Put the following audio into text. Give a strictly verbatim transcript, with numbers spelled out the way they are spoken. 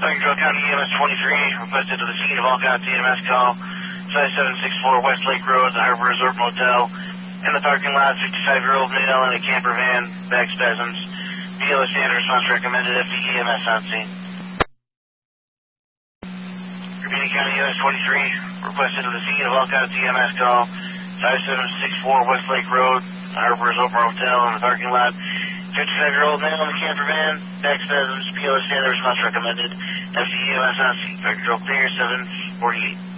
Control County E M S twenty-three, requested to the scene of all county E M S call, five seven six four West Lake Road, the Harbor Resort Motel. In the parking lot, fifty-five-year-old male in a camper van, back spasms. B L S standard response recommended, F D E M S on scene. Repeating County E M S twenty-three, requested to the scene of all county E M S call, five seven six four West Lake Road, the Harbor Resort Motel. In the parking lot, fifty-five-year-old male in a camper van, back spasms. B L S standard response recommended, F D E M S on scene. Control clear, seven forty-eight.